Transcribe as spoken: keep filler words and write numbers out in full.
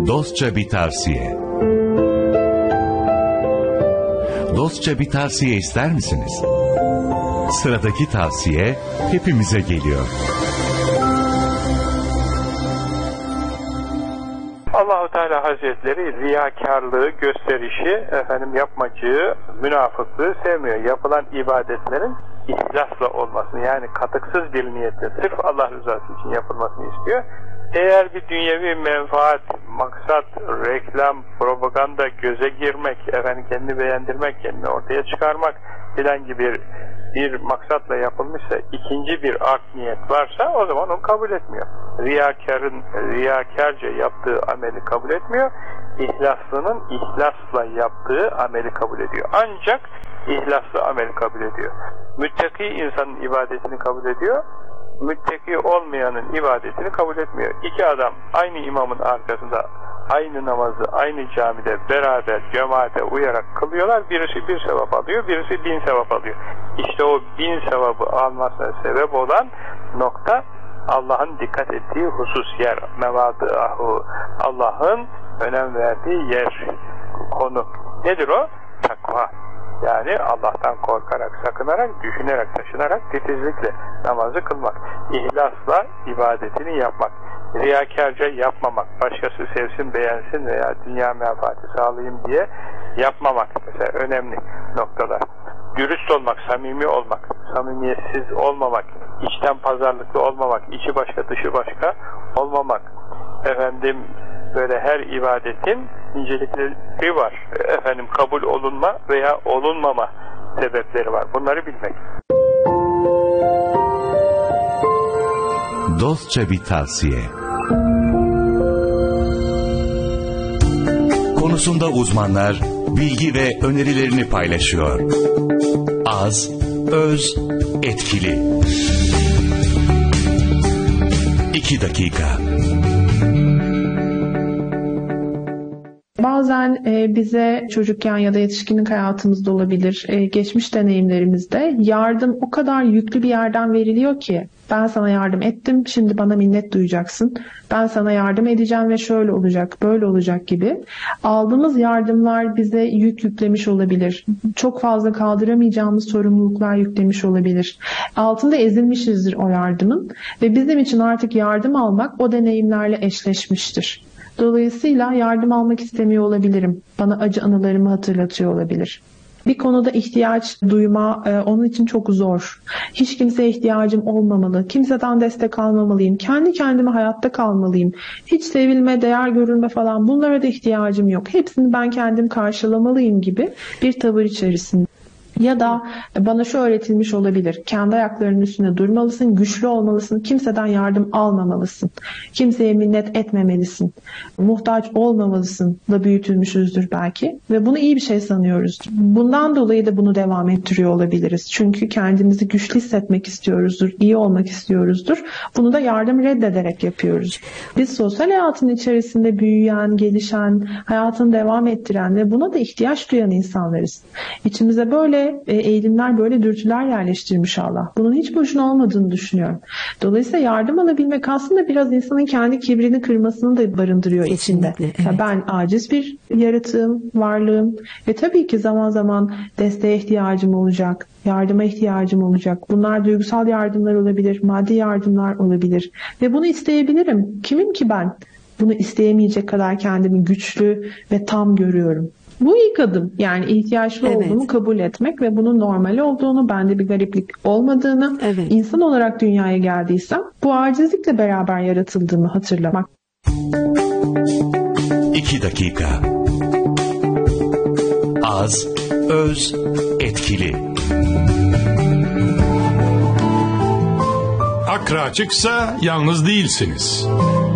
Dostça bir tavsiye. Dostça bir tavsiye ister misiniz? Sıradaki tavsiye hepimize geliyor. Allah-u Teala Hazretleri riyakarlığı, gösterişi, efendim yapmacığı, münafıklığı sevmiyor. Yapılan ibadetlerin ihlasla olmasını, yani katıksız bir niyetle sırf Allah rızası için yapılmasını istiyor. Eğer bir dünyevi menfaat, maksat, reklam, propaganda, göze girmek, efendim kendini beğendirmek, kendini ortaya çıkarmak filan gibi bir, bir maksatla yapılmışsa, ikinci bir art niyet varsa o zaman onu kabul etmiyor. Riyakarın riyakarca yaptığı ameli kabul etmiyor. İhlaslının ihlasla yaptığı ameli kabul ediyor. Ancak ihlaslı ameli kabul ediyor. Müttaki insanın ibadetini kabul ediyor. Müttaki olmayanın ibadetini kabul etmiyor. İki adam aynı imamın arkasında aynı namazı aynı camide beraber cemaate uyarak kılıyorlar. Birisi bir sevap alıyor, birisi bin sevap alıyor. İşte o bin sevabı almasına sebep olan nokta Allah'ın dikkat ettiği husus, yer, mevadıahu, Allah'ın önem verdiği yer, konu. Nedir o? Takva. Yani Allah'tan korkarak, sakınarak, düşünerek, taşınarak, titizlikle namazı kılmak. İhlasla ibadetini yapmak. Riyakarca yapmamak. Başkası sevsin, beğensin veya dünya menfaati sağlayayım diye yapmamak. Mesela önemli noktalar. Dürüst olmak, samimi olmak, samimiyetsiz olmamak, içten pazarlıklı olmamak, içi başka dışı başka olmamak. Efendim böyle her ibadetin incelikleri var. Efendim kabul olunma veya olunmama sebepleri var. Bunları bilmek. Dostça bir tavsiye. Konusunda uzmanlar bilgi ve önerilerini paylaşıyor. Az, öz, etkili. İki dakika. Bazen e, bize çocukken ya da yetişkinlik hayatımızda olabilir, e, geçmiş deneyimlerimizde yardım o kadar yüklü bir yerden veriliyor ki ben sana yardım ettim, şimdi bana minnet duyacaksın. Ben sana yardım edeceğim ve şöyle olacak, böyle olacak gibi. Aldığımız yardımlar bize yük yüklemiş olabilir. Çok fazla kaldıramayacağımız sorumluluklar yüklemiş olabilir. Altında ezilmişizdir o yardımın ve bizim için artık yardım almak o deneyimlerle eşleşmiştir. Dolayısıyla yardım almak istemiyor olabilirim. Bana acı anılarımı hatırlatıyor olabilir. Bir konuda ihtiyaç duyma e, onun için çok zor. Hiç kimseye ihtiyacım olmamalı. Kimseden destek almamalıyım. Kendi kendime hayatta kalmalıyım. Hiç sevilme, değer görülme falan bunlara da ihtiyacım yok. Hepsini ben kendim karşılamalıyım gibi bir tavır içerisinde. Ya da bana şu öğretilmiş olabilir. Kendi ayaklarının üstünde durmalısın, güçlü olmalısın, kimseden yardım almamalısın. Kimseye minnet etmemelisin. Muhtaç olmamalısın da büyütülmüşüzdür belki. Ve bunu iyi bir şey sanıyoruz. Bundan dolayı da bunu devam ettiriyor olabiliriz. Çünkü kendimizi güçlü hissetmek istiyoruzdur, iyi olmak istiyoruzdur. Bunu da yardım reddederek yapıyoruz. Biz sosyal hayatın içerisinde büyüyen, gelişen, hayatını devam ettiren ve buna da ihtiyaç duyan insanlarız. İçimize böyle eğilimler, böyle dürtüler yerleştirmiş Allah. Bunun hiç boşuna olmadığını düşünüyorum. Dolayısıyla yardım alabilmek aslında biraz insanın kendi kibrini kırmasını da barındırıyor Kesinlikle, içinde. evet. Yani ben aciz bir yaratığım, varlığım ve tabii ki zaman zaman desteğe ihtiyacım olacak, yardıma ihtiyacım olacak. Bunlar duygusal yardımlar olabilir, maddi yardımlar olabilir ve bunu isteyebilirim. Kimim ki ben? Bunu isteyemeyecek kadar kendimi güçlü ve tam görüyorum. Bu ilk adım. Yani ihtiyaçlı Evet. olduğumu kabul etmek ve bunun normal olduğunu, bende bir gariplik olmadığını, Evet. insan olarak dünyaya geldiysem bu acizlikle beraber yaratıldığımı hatırlamak. İki dakika. Az, öz, etkili. Akra açıksa yalnız değilsiniz.